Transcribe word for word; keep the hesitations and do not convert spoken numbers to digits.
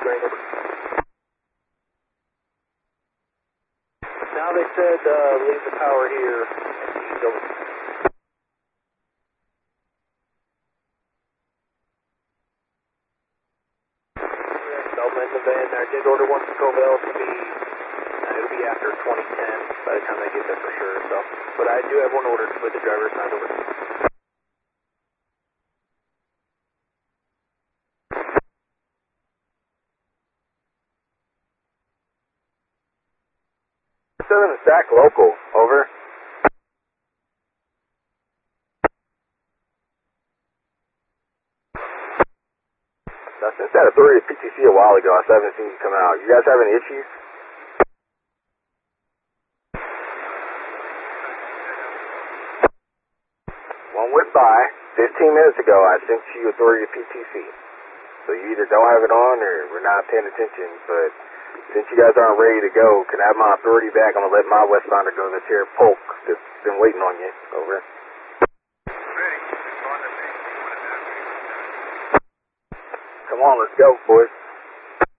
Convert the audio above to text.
Green, over. Now they said uh, leave the power here and east, over. Delta in the van. I did order one from Covell to be, uh, it'll be after twenty ten by the time they get there for sure. So, but I do have one ordered with the driver's side over. seven to stack local, over. I sent that authority to P T C a while ago. I still haven't seen you come out. You guys have any issues? One went by fifteen minutes ago. I sent you authority to P T C. So you either don't have it on or we're not paying attention. But since you guys aren't ready to go, can I have my authority back? I'm going to let my westbounder go that's here, Polk, that's been waiting on you. Over. Come on, let's go, boys.